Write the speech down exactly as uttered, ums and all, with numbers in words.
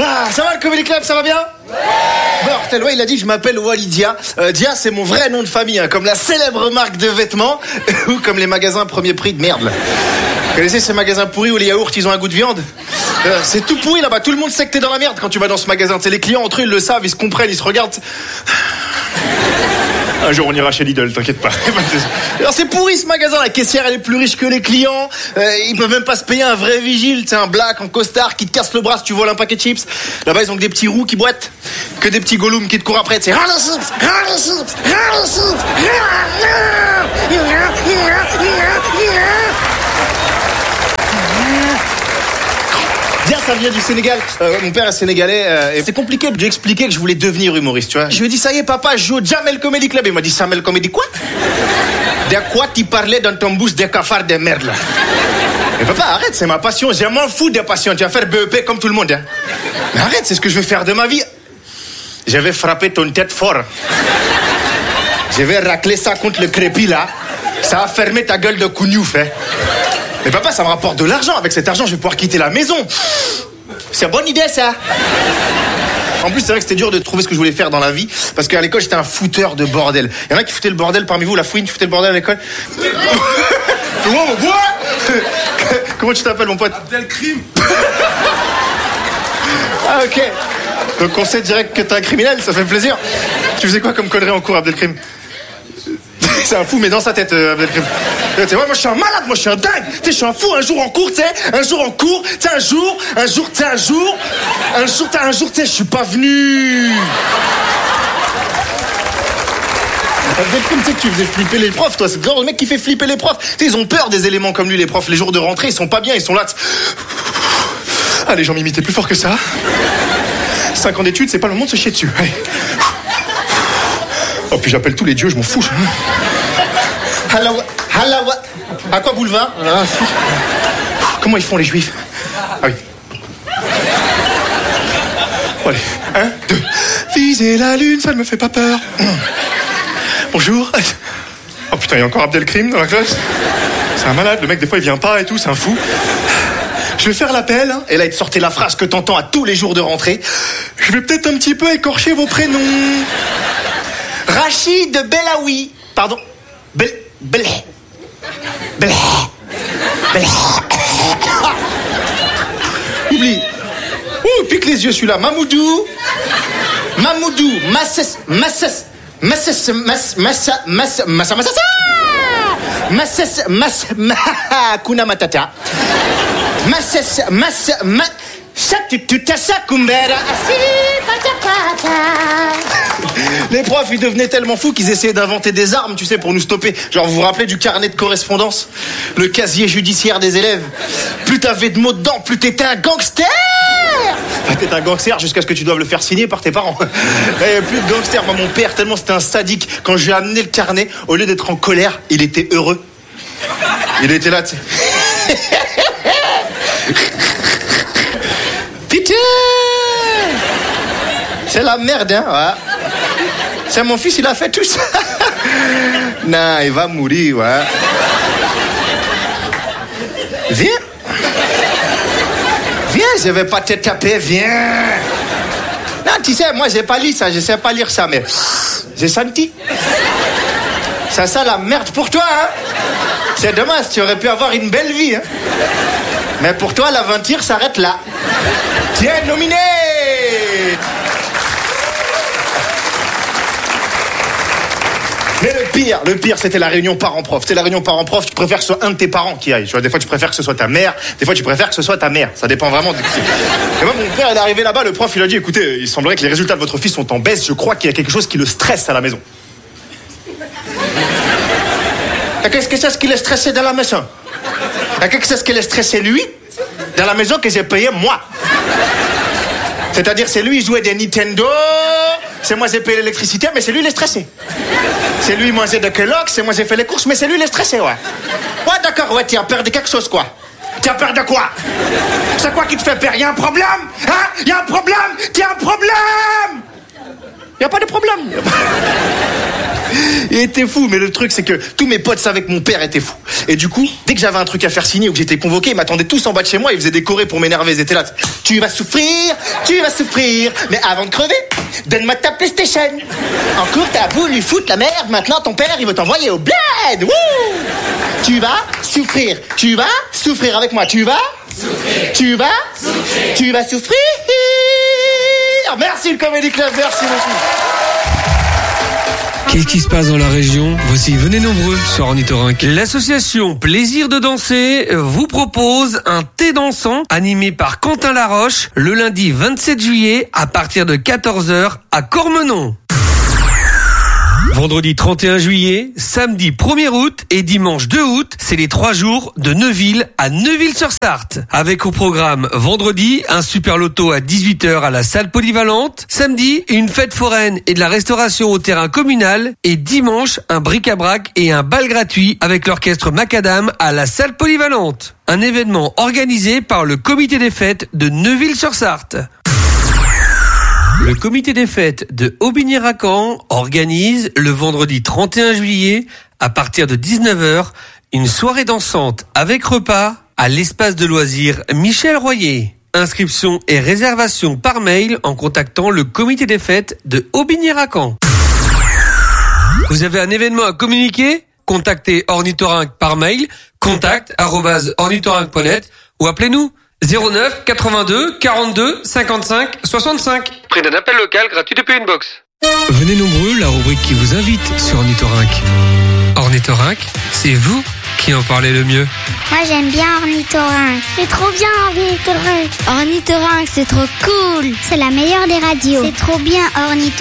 Ah, ça va le Comedy Club, ça va bien? Ouais. Mortel, ouais, il a dit je m'appelle Walidia. Euh, Dia, c'est mon vrai nom de famille, hein, comme la célèbre marque de vêtements ou comme les magasins premier prix de merde. Là. Vous connaissez ces magasins pourris où les yaourts ils ont un goût de viande? euh, C'est tout pourri là-bas. Tout le monde sait que t'es dans la merde quand tu vas dans ce magasin. T'sais, les clients entre eux ils le savent, ils se comprennent, ils se regardent. Un jour on ira chez Lidl, t'inquiète pas. Alors c'est pourri ce magasin, la caissière elle est plus riche que les clients, euh, ils peuvent même pas se payer un vrai vigile, c'est un black en costard qui te casse le bras si tu voles un paquet de chips. Là-bas ils ont que des petits roux qui boitent, que des petits gollums qui te courent après, c'est rends les chips, rends les chips, rends les chips. Bien, ça vient du Sénégal. Euh, mon père est sénégalais euh, et c'est compliqué de lui expliquer que je voulais devenir humoriste, tu vois. Je lui ai dit, ça y est, papa, je joue au Jamel Comedy Club. Il m'a dit, Jamel Comedy quoi? De quoi tu parlais dans ton bouche des cafards de merde, là? Mais papa, arrête, c'est ma passion. Je m'en fous des passions. Tu vas faire B E P comme tout le monde, hein. Mais arrête, c'est ce que je veux faire de ma vie. Je vais frapper ton tête fort. Je vais racler ça contre le crépi, là. Ça va fermer ta gueule de cougnouf, hein. Mais papa, ça me rapporte de l'argent. Avec cet argent, je vais pouvoir quitter la maison. C'est une bonne idée, ça. En plus, c'est vrai que c'était dur de trouver ce que je voulais faire dans la vie. Parce qu'à l'école, j'étais un fouteur de bordel. Il y en a qui foutaient le bordel parmi vous. La fouine, tu foutais le bordel à l'école? Comment tu t'appelles, mon pote? Abdelkrim. Ah, ok. Donc on sait direct que t'es un criminel, ça fait plaisir. Tu faisais quoi comme connerie en cours, Abdelkrim? C'est un fou, mais dans sa tête, euh, Abdelkrim. Ouais, moi je suis un malade, moi je suis un dingue. Tu sais, je suis un fou. Un jour en cours, tu sais, un jour en cours, tu sais, un jour, un jour, tu sais, un jour, un jour, tu sais, un jour, tu sais, je suis pas venu. Abdelkrim, tu sais que tu faisais flipper les profs, toi. C'est le genre de mec qui fait flipper les profs. Tu sais, ils ont peur des éléments comme lui, les profs. Les jours de rentrée, ils sont pas bien, ils sont là. Ah, les gens m'imitaient plus fort que ça. Cinq ans d'études, c'est pas le moment de se chier dessus. Allez. Oh, puis j'appelle tous les dieux, je m'en fous. Halawa, halawa. À quoi boulevard? Ah, si. Comment ils font les juifs? Ah oui. Bon, allez, un, deux. Viser la lune, ça ne me fait pas peur. Bonjour. Oh putain, il y a encore Abdelkrim dans la classe. C'est un malade, le mec des fois il vient pas et tout, c'est un fou. Je vais faire l'appel, hein. Et là il te sortait la phrase que t'entends à tous les jours de rentrée. Je vais peut-être un petit peu écorcher vos prénoms. Rachid Belaoui. Pardon. Bel... Bel... Bel... Bel... Oublie. Ouh, pique les yeux celui-là. Mamoudou. Mamoudou. Masses... Masses... Masses... Mass... Massa... Massa... Massa... Massa... Masses... Mass... Kuna Matata. Masses... Mass... Mass... Les profs, ils devenaient tellement fous qu'ils essayaient d'inventer des armes, tu sais, pour nous stopper. Genre, vous vous rappelez du carnet de correspondance? Le casier judiciaire des élèves. Plus t'avais de mots dedans, plus t'étais un gangster. Enfin, t'étais un gangster jusqu'à ce que tu doives le faire signer par tes parents. Et plus de gangster. Moi, mon père, tellement c'était un sadique, quand je lui ai amené le carnet, au lieu d'être en colère, il était heureux. Il était là, tu sais. Putain! C'est la merde, hein, ouais. C'est mon fils, il a fait tout ça. Non, il va mourir, ouais. Viens. Viens, je vais pas te taper, viens. Non, tu sais, moi, j'ai pas lu ça, je sais pas lire ça, mais j'ai senti. C'est ça la merde pour toi, hein. C'est dommage, tu aurais pu avoir une belle vie, hein. Mais pour toi, l'aventure s'arrête là. Tiens, nominé. Mais le pire, le pire, c'était la réunion parents-prof. C'est la réunion parents-prof, tu préfères que ce soit un de tes parents qui aille. Tu vois, des fois, tu préfères que ce soit ta mère, des fois, tu préfères que ce soit ta mère. Ça dépend vraiment de... Et moi, mon père, il est arrivé là-bas, le prof, il a dit, écoutez, il semblerait que les résultats de votre fils sont en baisse, je crois qu'il y a quelque chose qui le stresse à la maison. Qu'est-ce que c'est ce qui le stressait dans la maison? Qu'est-ce que c'est ce qui le stressait lui dans la maison que j'ai payé moi? C'est-à-dire, c'est lui, il jouait des Nintendo, c'est moi, j'ai payé l'électricité, mais c'est lui, il est stressé. C'est lui, il mangeait de Kellogg's, c'est moi, j'ai fait les courses, mais c'est lui, il est stressé, ouais. Ouais, d'accord, ouais, tu as peur de quelque chose, quoi. Tu as peur de quoi? C'est quoi qui te fait peur? Il y a un problème? Hein? Il y a un problème? Tu as un problème? Il n'y a pas de problème. Il était fou, mais le truc, c'est que tous mes potes savaient que mon père était fou. Et du coup, dès que j'avais un truc à faire signer ou que j'étais convoqué, ils m'attendaient tous en bas de chez moi, ils faisaient des chorés pour m'énerver. Ils étaient là. Tu vas souffrir, tu vas souffrir, mais avant de crever, donne-moi ta PlayStation. En cours, t'as voulu foutre la merde, maintenant ton père, il veut t'envoyer au bled. Wouh! Tu vas souffrir, tu vas souffrir avec moi, tu vas souffrir, tu vas souffrir, tu vas souffrir. Merci le Comedy Club, merci beaucoup. Qu'est-ce qui se passe dans la région? Voici Venez Nombreux sur Ornithorynque. L'association Plaisir de Danser vous propose un thé dansant animé par Quentin Laroche le lundi vingt-sept juillet à partir de quatorze heures à Cormenon. Vendredi trente et un juillet, samedi premier août et dimanche deux août, c'est les trois jours de Neuville à Neuville-sur-Sarthe. Avec au programme vendredi, un super loto à dix-huit heures à la salle polyvalente. Samedi, une fête foraine et de la restauration au terrain communal. Et dimanche, un bric-à-brac et un bal gratuit avec l'orchestre Macadam à la salle polyvalente. Un événement organisé par le comité des fêtes de Neuville-sur-Sarthe. Le comité des fêtes de Aubigné-Racan organise le vendredi trente et un juillet à partir de dix-neuf heures une soirée dansante avec repas à l'espace de loisirs Michel Royer. Inscription et réservation par mail en contactant le comité des fêtes de Aubigné-Racan. Vous avez un événement à communiquer? Contactez Ornithorynque par mail contact arobase ornithorynque point net ou appelez-nous zéro neuf quatre-vingt-deux quarante-deux cinquante-cinq soixante-cinq. Prix d'un appel local gratuit depuis une box. Venez Nombreux, la rubrique qui vous invite sur Ornithorynque. Ornithorynque, c'est vous qui en parlez le mieux. Moi j'aime bien Ornithorynque. C'est trop bien Ornithorynque. Ornithorynque, c'est trop cool. C'est la meilleure des radios. C'est trop bien Ornithorynque.